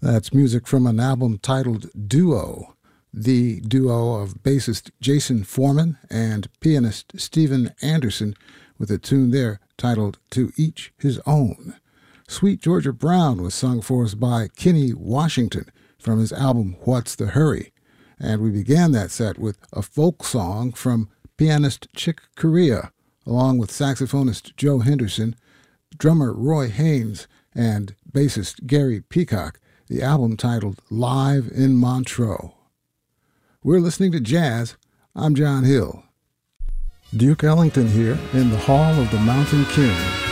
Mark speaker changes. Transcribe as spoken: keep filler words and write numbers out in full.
Speaker 1: That's music from an album titled Duo, the duo of bassist Jason Foreman and pianist Steven Anderson, with a tune there titled To Each His Own. Sweet Georgia Brown was sung for us by Kenny Washington from his album What's the Hurry? And we began that set with a folk song from pianist Chick Corea, along with saxophonist Joe Henderson, drummer Roy Haynes, and bassist Gary Peacock, the album titled Live in Montreux. We're listening to jazz. I'm John Hill. Duke Ellington here in the Hall of the Mountain King.